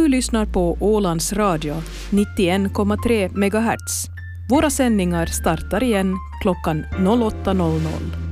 lyssnar på Ålands Radio 91,3 MHz. Våra sändningar startar igen klockan 08.00.